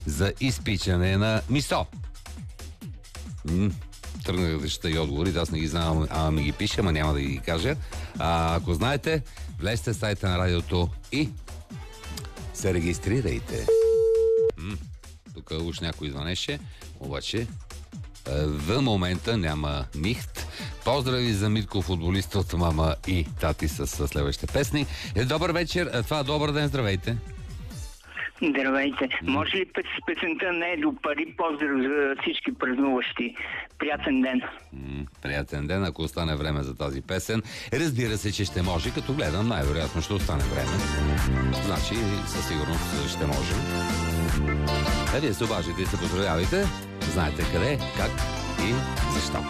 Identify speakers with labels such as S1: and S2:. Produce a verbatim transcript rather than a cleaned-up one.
S1: за изпичане на мисо. М- Тръгнах да чета и отговорите, аз не ги знам, ама ми ги пише, ама няма да ги кажа. А, ако знаете, влезте в сайта на радиото и се регистрирайте. М- Тук уж някой звънеше, обаче в момента няма нихт. Поздрави за Митко, футболиста от мама и тати с, с следващите песни. Е, добър вечер, това добър ден, здравейте.
S2: Здравейте. Може ли пес, песента не е до пари? Поздрав за всички празнуващи. Приятен ден.
S1: М, приятен ден, ако остане време за тази песен. Разбира се, че ще може, като гледам, най-вероятно ще остане време. Значи, със сигурност ще може. А вие се обажите и се поздравявайте. Знаете къде, как и защо.